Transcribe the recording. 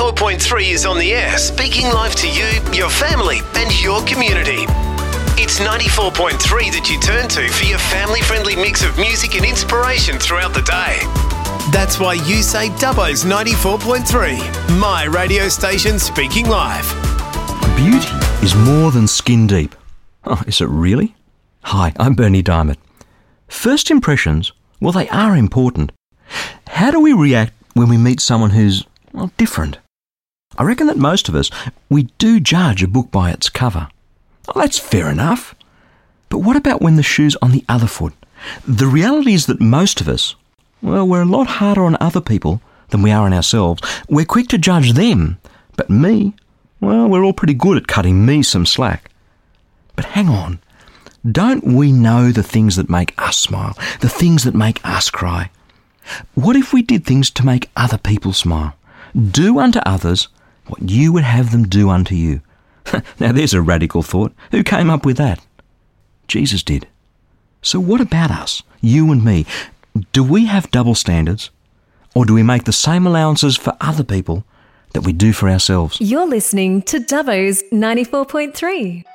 94.3 is on the air, speaking life to you, your family and your community. It's 94.3 that you turn to for your family-friendly mix of music and inspiration throughout the day. That's why you say Dubbo's 94.3, my radio station speaking life. Beauty is more than skin deep. Oh, is it really? Hi, I'm Bernie Diamond. First impressions, well, they are important. How do we react when we meet someone who's, well, different? I reckon that most of us, we do judge a book by its cover. Oh, that's fair enough. But what about when the shoe's on the other foot? The reality is that most of us, well, we're a lot harder on other people than we are on ourselves. We're quick to judge them, but me, well, we're all pretty good at cutting me some slack. But hang on, don't we know the things that make us smile, the things that make us cry? What if we did things to make other people smile? Do unto others what you would have them do unto you. Now there's a radical thought. Who came up with that? Jesus did. So what about us, you and me? Do we have double standards? Or do we make the same allowances for other people that we do for ourselves? You're listening to Dubbo's 94.3.